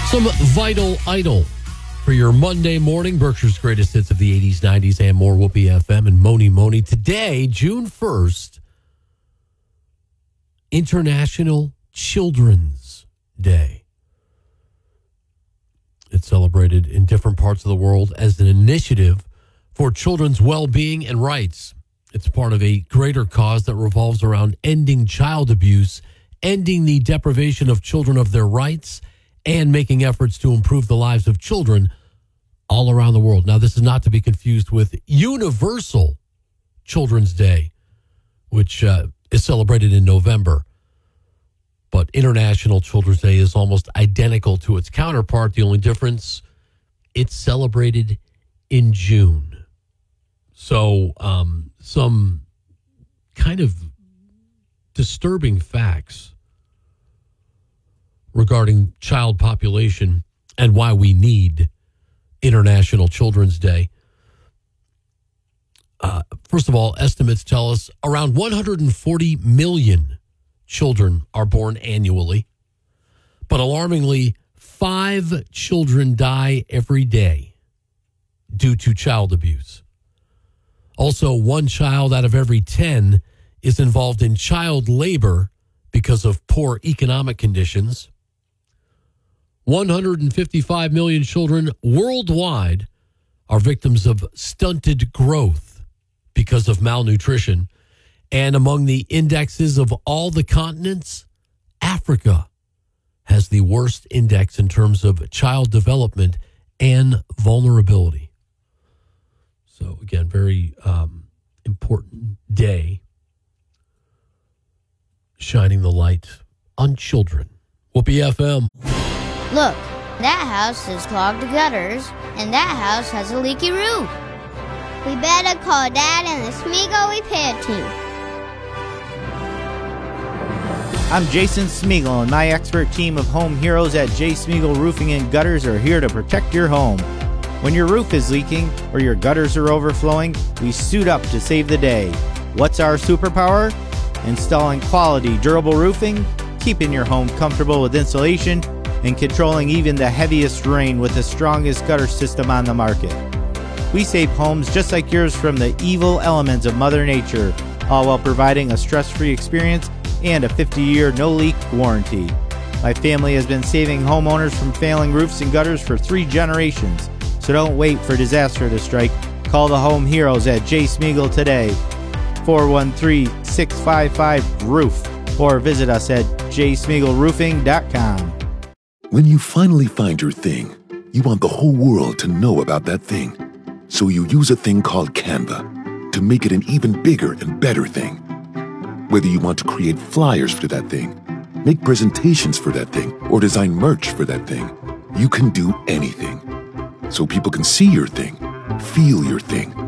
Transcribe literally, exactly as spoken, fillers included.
Some Vital Idol for your Monday morning. Berkshire's greatest hits of the eighties, nineties, and more. Whoopee F M and Moni Moni. Today, June first, International Children's Day. It's celebrated in different parts of the world as an initiative for children's well-being and rights. It's part of a greater cause that revolves around ending child abuse, ending the deprivation of children of their rights, and making efforts to improve the lives of children all around the world. Now, this is not to be confused with Universal Children's Day, which uh, is celebrated in November. But International Children's Day is almost identical to its counterpart. The only difference, it's celebrated in June. So um, some kind of disturbing facts regarding child population and why we need International Children's Day. Uh, first of all, estimates tell us around one hundred forty million children are born annually, but alarmingly, five children die every day due to child abuse. Also, one child out of every ten is involved in child labor because of poor economic conditions. one hundred fifty-five million children worldwide are victims of stunted growth because of malnutrition. And among the indexes of all the continents, Africa has the worst index in terms of child development and vulnerability. So, again, very um, important day shining the light on children. Whoopee F M. Look, that house has clogged gutters, and that house has a leaky roof. We better call Dad and the Smeagol repair team. I'm Jason Smeagol, and my expert team of home heroes at J. Smeagol Roofing and Gutters are here to protect your home. When your roof is leaking or your gutters are overflowing, we suit up to save the day. What's our superpower? Installing quality, durable roofing, keeping your home comfortable with insulation, and controlling even the heaviest rain with the strongest gutter system on the market. We save homes just like yours from the evil elements of Mother Nature, all while providing a stress-free experience and a fifty-year no-leak warranty. My family has been saving homeowners from failing roofs and gutters for three generations, so don't wait for disaster to strike. Call the home heroes at J. Smeagol today, four one three, six five five, roof, or visit us at j smeagol roofing dot com. When you finally find your thing, you want the whole world to know about that thing. So you use a thing called Canva to make it an even bigger and better thing. Whether you want to create flyers for that thing, make presentations for that thing, or design merch for that thing, you can do anything. So people can see your thing, feel your thing,